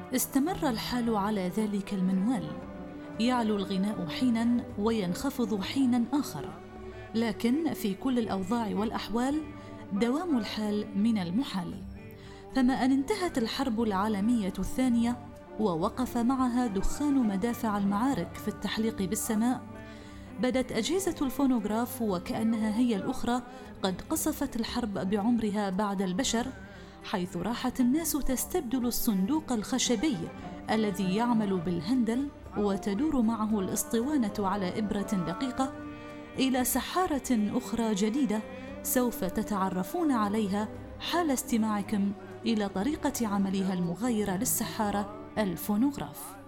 استمر الحال على ذلك المنوال، يعلو الغناء حيناً وينخفض حيناً آخر، لكن في كل الأوضاع والأحوال دوام الحال من المحال. فما أن انتهت الحرب العالمية الثانية ووقف معها دخان مدافع المعارك في التحليق بالسماء، بدت أجهزة الفونوغراف وكأنها هي الأخرى قد قصفت الحرب بعمرها بعد البشر، حيث راحت الناس تستبدل الصندوق الخشبي الذي يعمل بالهندل وتدور معه الاسطوانة على إبرة دقيقة إلى سحارة أخرى جديدة سوف تتعرفون عليها حال استماعكم إلى طريقة عملها المغايرة للسحارة الفونوغراف.